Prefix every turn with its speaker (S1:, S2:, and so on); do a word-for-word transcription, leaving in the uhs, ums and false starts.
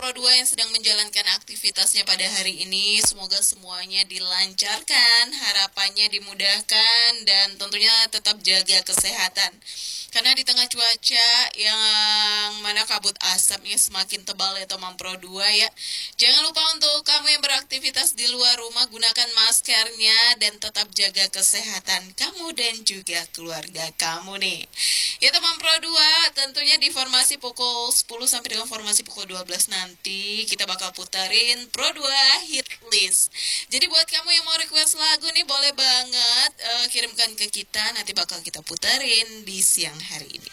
S1: Pro dua yang sedang menjalankan aktivitasnya pada hari ini, semoga semuanya dilancarkan, harapannya dimudahkan, dan tentunya tetap jaga kesehatan. Karena di tengah cuaca yang mana kabut asapnya semakin tebal ya teman Pro dua ya. Jangan lupa untuk kamu yang beraktivitas di luar rumah, gunakan maskernya dan tetap jaga kesehatan kamu dan juga keluarga kamu nih. Ya teman Pro dua, tentunya di formasi pukul sepuluh sampai dengan formasi pukul dua belas nanti kita bakal puterin Pro dua Hit List. Jadi buat kamu yang mau request lagu nih boleh banget uh, kirimkan ke kita, nanti bakal kita puterin di siang hari ini.